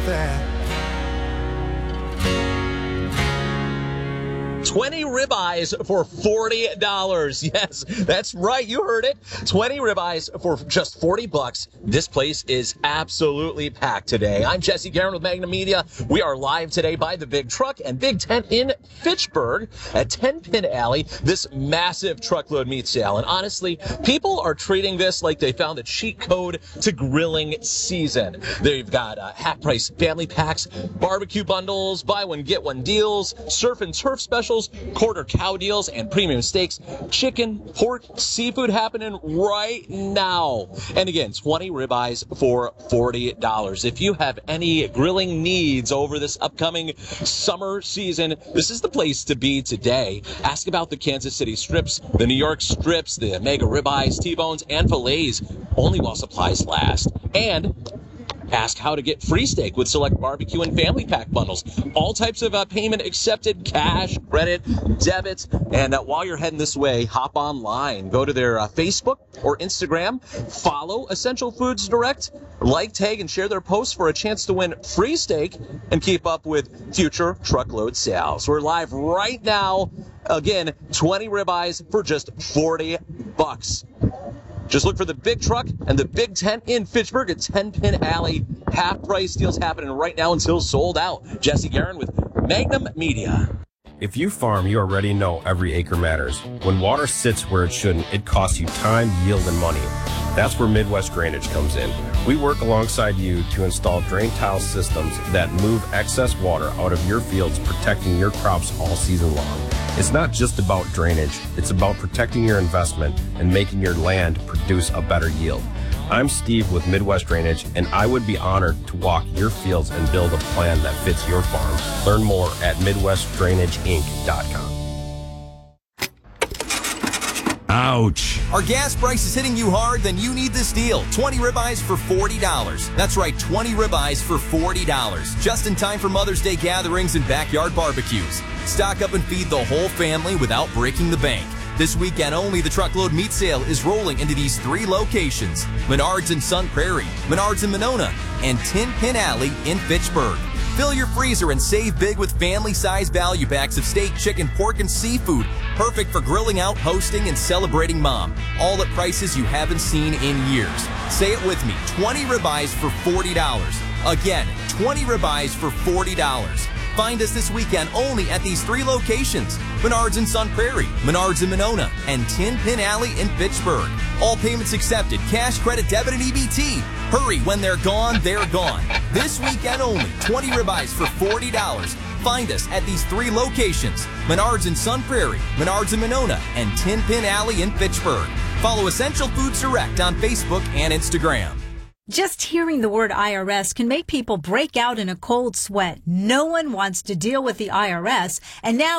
that. 20 ribeyes for $40. Yes, that's right. You heard it. 20 ribeyes for just $40. This place is absolutely packed today. I'm Jesse Guerin with Magnum Media. We are live today by the Big Truck and Big Tent in Fitchburg at 10 Pin Alley, this massive truckload meat sale. And honestly, people are treating this like they found a cheat code to grilling season. They've got half-price family packs, barbecue bundles, buy one, get one deals, surf and turf specials, quarter cow deals, and premium steaks, chicken, pork, seafood happening right now. And again, 20 ribeyes for $40. If you have any grilling needs over this upcoming summer season, this is the place to be today. Ask about the Kansas City strips, the New York strips, the mega ribeyes, T-bones, and fillets, only while supplies last. And ask how to get free steak with select barbecue and family pack bundles. All types of payment accepted, cash, credit, debit. And while you're heading this way, hop online. Go to their Facebook or Instagram. Follow Essential Foods Direct. Like, tag, and share their posts for a chance to win free steak and keep up with future truckload sales. We're live right now. Again, 20 ribeyes for just $40. Just look for the Big Truck and the Big Tent in Fitchburg at 10 Pin Alley. Half price deals happening right now until sold out. Jesse Guerin with Magnum Media. If you farm, you already know every acre matters. When water sits where it shouldn't, it costs you time, yield, and money. That's where Midwest Drainage comes in. We work alongside you to install drain tile systems that move excess water out of your fields, protecting your crops all season long. It's not just about drainage, it's about protecting your investment and making your land produce a better yield. I'm Steve with Midwest Drainage, and I would be honored to walk your fields and build a plan that fits your farm. Learn more at MidwestDrainageInc.com. Ouch. Are gas prices hitting you hard? Then you need this deal. 20 ribeyes for $40. That's right, 20 ribeyes for $40. Just in time for Mother's Day gatherings and backyard barbecues. Stock up and feed the whole family without breaking the bank. This weekend only, the truckload meat sale is rolling into these 3 locations: Menards in Sun Prairie, Menards in Monona, and 10 Pin Alley in Fitchburg. Fill your freezer and save big with family-sized value packs of steak, chicken, pork, and seafood. Perfect for grilling out, hosting, and celebrating mom. All at prices you haven't seen in years. Say it with me, 20 ribeyes for $40. Again, 20 ribeyes for $40. Find us this weekend only at these 3 locations: Menards in Sun Prairie, Menards in Monona, and 10 Pin Alley in Fitchburg. All payments accepted, cash, credit, debit, and EBT. Hurry, when they're gone, they're gone. This weekend only, 20 ribeyes for $40. Find us at these 3 locations: Menards in Sun Prairie, Menards in Monona, and 10 Pin Alley in Fitchburg. Follow Essential Foods Direct on Facebook and Instagram. Just hearing the word IRS can make people break out in a cold sweat. No one wants to deal with the IRS, and now